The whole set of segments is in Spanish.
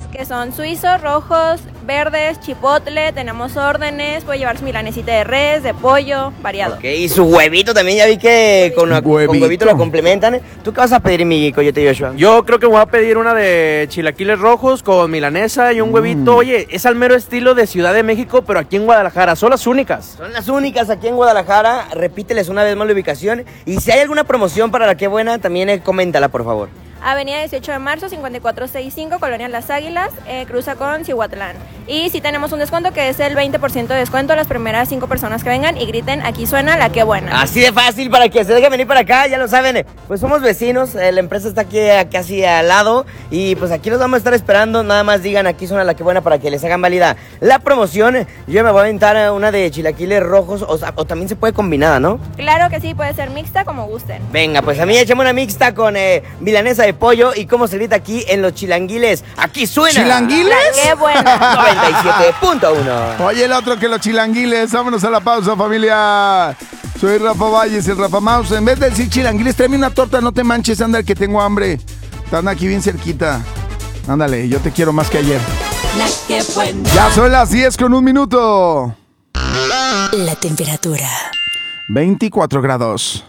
que son suizos, rojos, verdes, chipotle, tenemos órdenes, puede llevar su milanesita de res, de pollo, variado. Ok, y su huevito también, ya vi que con huevito lo complementan. ¿Tú qué vas a pedir, mi Coyote Joshua? Yo creo que voy a pedir una de chilaquiles rojos con milanesa y un huevito. Oye, es al mero estilo de Ciudad de México, pero aquí en Guadalajara, son las únicas. Son las únicas aquí en Guadalajara, repíteles una vez más la ubicación. Y si hay alguna promoción para la que buena, también coméntala, por favor. Avenida 18 de marzo, 5465, Colonia Las Águilas, cruza con Cihuatlán. Y sí tenemos un descuento que es el 20% de descuento a las primeras 5 personas que vengan y griten, aquí suena la que buena. Así de fácil para que se dejen venir para acá, ya lo saben. Pues somos vecinos, la empresa está aquí casi al lado y pues aquí los vamos a estar esperando. Nada más digan, aquí suena la que buena para que les hagan válida la promoción. Yo me voy a aventar una de chilaquiles rojos o también se puede combinada, ¿no? Claro que sí, puede ser mixta como gusten. Venga, pues a mí échame una mixta con milanesa de pollo y cómo se grita aquí en los chilanguiles. Aquí suena. ¿Chilanguiles? ¡Qué buena! 97.1. Oye, el otro que los chilanguiles. Vámonos a la pausa, familia. Soy Rafa Valles, el Rafa Mouse. En vez de decir chilanguiles, tráeme una torta, no te manches, anda, que tengo hambre. Están aquí bien cerquita. Ándale, yo te quiero más que ayer. Ya son las 10:01. La temperatura. 24 grados.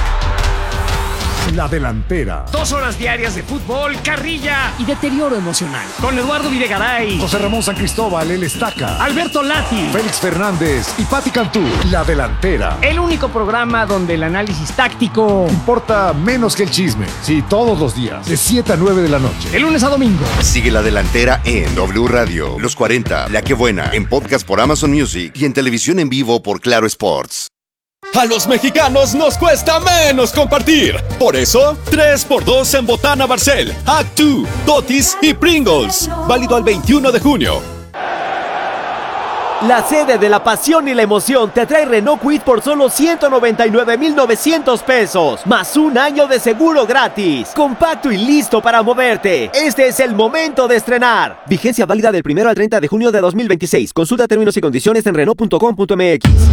La delantera. 2 horas diarias de fútbol, carrilla Y deterioro emocional. con Eduardo Videgaray, José Ramón San Cristóbal, el Estaca. Alberto Lati. Félix Fernández y Pati Cantú. La delantera. El único programa donde el análisis táctico, Importa menos que el chisme. Sí, todos los días. De 7 a 9 de la noche. de lunes a domingo. Sigue La Delantera en W Radio, Los 40, La Que Buena, en podcast por Amazon Music y en televisión en vivo por Claro Sports. A los mexicanos nos cuesta menos compartir. Por eso, 3x2 en Botana Barcel, Act2, Totis y Pringles. Válido al 21 de junio. La sede de la pasión y la emoción te trae Renault Kwid por solo 199,900 pesos, más un año de seguro gratis. Compacto y listo para moverte. Este es el momento de estrenar. Vigencia válida del 1 al 30 de junio de 2026. Consulta términos y condiciones en Renault.com.mx.